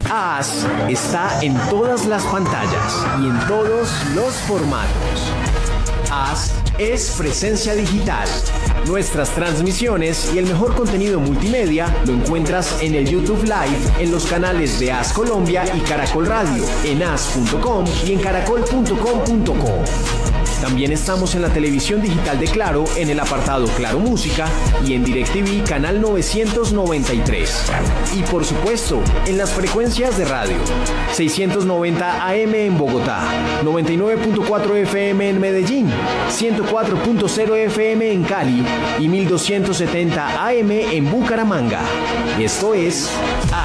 AS está en todas las pantallas y en todos los formatos. AS es presencia digital. Nuestras transmisiones y el mejor contenido multimedia lo encuentras en el YouTube Live, en los canales de AS Colombia y Caracol Radio, en as.com y en caracol.com.co. También estamos en la televisión digital de Claro, en el apartado Claro Música y en DirecTV canal 993. Y por supuesto, en las frecuencias de radio. 690 AM en Bogotá, 99.4 FM en Medellín, 104.0 FM en Cali y 1270 AM en Bucaramanga. Esto es